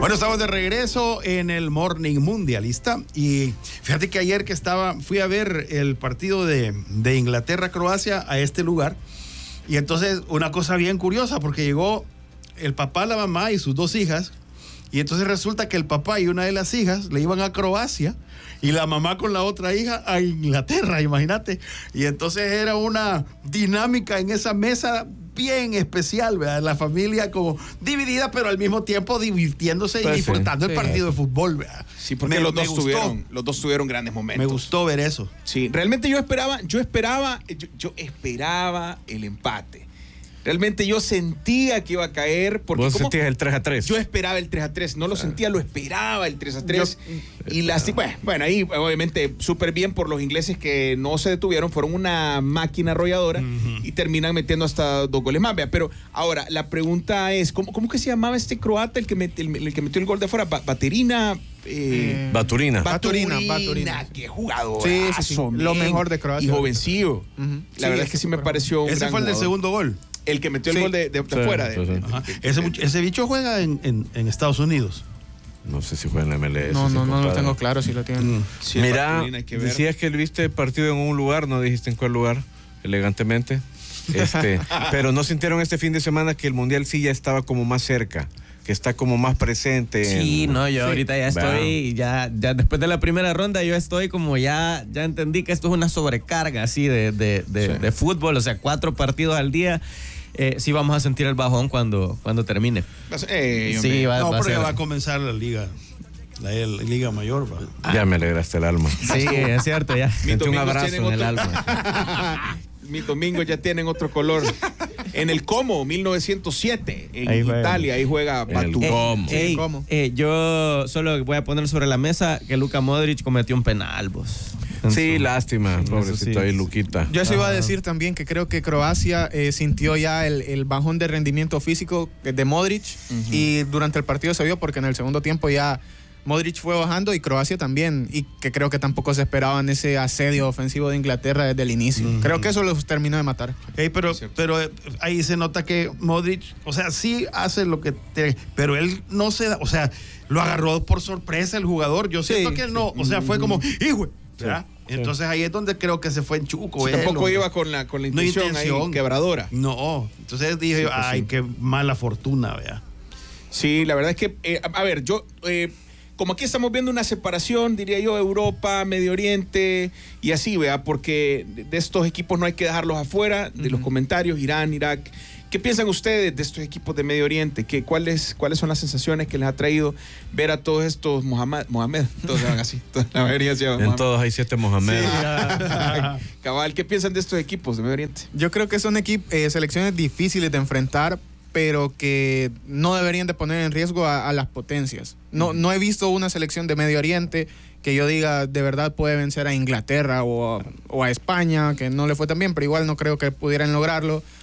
Bueno, estamos de regreso en el Morning Mundialista y fíjate que ayer fui a ver el partido de Inglaterra-Croacia a este lugar y entonces una cosa bien curiosa porque llegó el papá, la mamá y sus dos hijas y entonces resulta que el papá y una de las hijas le iban a Croacia y la mamá con la otra hija a Inglaterra, imagínate. Y entonces era una dinámica en esa mesa bien especial, ¿verdad? La familia como dividida, pero al mismo tiempo divirtiéndose y disfrutando el partido de fútbol, ¿verdad? Sí, porque los dos tuvieron grandes momentos. Me gustó ver eso. Sí, realmente yo esperaba el empate. Realmente yo sentía que iba a caer. Porque ¿Vos sentías el 3-3? Yo esperaba el 3-3. No lo sentía, lo esperaba el 3-3. Bueno, ahí obviamente súper bien por los ingleses que no se detuvieron. Fueron una máquina arrolladora y terminan metiendo hasta 2 goles más. Pero ahora, la pregunta es, ¿cómo que se llamaba este croata el que metió el gol de afuera? Baturina. Qué jugador. Sí. Lo mejor de Croacia. Y jovencillo. La verdad es que sí me pareció un Ese gran fue el del segundo gol. El que metió el gol de afuera. Ese bicho juega en Estados Unidos. No sé si juega en la MLS. No lo tengo claro si lo tienen. Sí, mira, decías que viste el partido en un lugar, no dijiste en cuál lugar, elegantemente. Pero no sintieron este fin de semana que el Mundial sí ya estaba como más cerca, que está como más presente. Sí, yo ahorita ya estoy, ya después de la primera ronda, yo estoy como ya entendí que esto es una sobrecarga así de fútbol, o sea, 4 partidos al día. Sí vamos a sentir el bajón cuando termine. Porque va a comenzar la liga. La Liga Mayor, ¿va? Ya me alegraste el alma. Sí, es cierto, ya. Sentí un abrazo en el alma. Mis domingos ya tienen otro color. En el Como, 1907, en Italia, ahí juega Como. Yo solo voy a poner sobre la mesa que Luka Modric cometió un penal, vos. Sí, lástima, pobrecito ahí, Luquita. Yo eso iba a decir también que creo que Croacia sintió ya el bajón de rendimiento físico de Modric y durante el partido se vio porque en el segundo tiempo ya Modric fue bajando y Croacia también, y que creo que tampoco se esperaban ese asedio ofensivo de Inglaterra desde el inicio. Creo que eso los terminó de matar. Pero ahí se nota que Modric, o sea, sí hace lo que pero él no se da, o sea, lo agarró por sorpresa el jugador. Yo siento que no, o sea, fue como, ¡hijo! ¿verdad? Entonces ahí es donde creo que se fue en chuco. Tampoco iba con la intención ahí quebradora. No, entonces dije yo, qué mala fortuna, ¿verdad? Sí, la verdad es que, a ver, yo... como aquí estamos viendo una separación, diría yo, Europa, Medio Oriente y así, ¿verdad? Porque de estos equipos no hay que dejarlos afuera de los comentarios, Irán, Irak. ¿Qué piensan ustedes de estos equipos de Medio Oriente? ¿Cuáles son las sensaciones que les ha traído ver a todos estos Mohamed? Todos se van así, la mayoría se llaman Mohamed. En todos hay 7 Mohamed. Sí. Cabal, ¿qué piensan de estos equipos de Medio Oriente? Yo creo que son selecciones difíciles de enfrentar, pero que no deberían de poner en riesgo a las potencias. No he visto una selección de Medio Oriente que yo diga de verdad puede vencer a Inglaterra o a España, que no le fue tan bien, pero igual no creo que pudieran lograrlo,